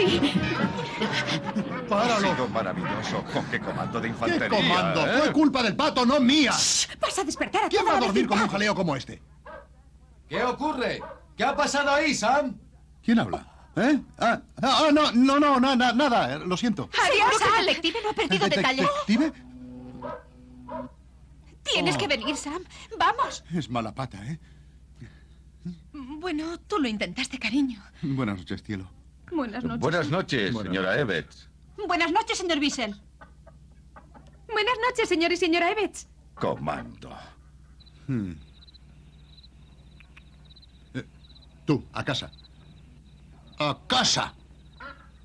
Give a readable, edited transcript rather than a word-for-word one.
Sí. ¡Páralo! Ha sido maravilloso. ¿Con qué comando de infantería? ¿Qué comando? ¿eh? Fue culpa del pato, no mía. Vas a despertar a ¿Quién toda va a la dormir con vecindad. un jaleo como este? ¿Qué ocurre? ¿Qué ha pasado ahí, Sam? ¿Quién habla? ¿Eh? No, nada, lo siento. Adiós, Sam. El detective no ha perdido detalle. ¿Detective? Tienes que venir, Sam. Vamos. Es mala pata, ¿eh? Bueno, tú lo intentaste, cariño. Buenas noches, cielo. Buenas noches. Buenas noches, Buenas señora Evans. Buenas noches, señor Bissell. Buenas noches, señor y señora Evans. Comando. Tú, a casa. ¡A casa!